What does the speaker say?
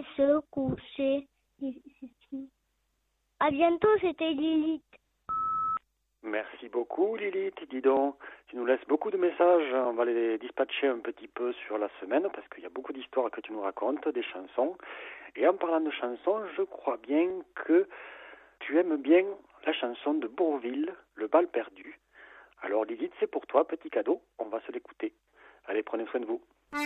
se coucher. À bientôt, c'était Lilith. Merci beaucoup Lilith, dis donc, tu nous laisses beaucoup de messages, on va les dispatcher un petit peu sur la semaine parce qu'il y a beaucoup d'histoires que tu nous racontes, des chansons. Et en parlant de chansons, je crois bien que tu aimes bien la chanson de Bourvil, Le bal perdu. Alors Lilith, c'est pour toi, petit cadeau, on va se l'écouter. Allez, prenez soin de vous.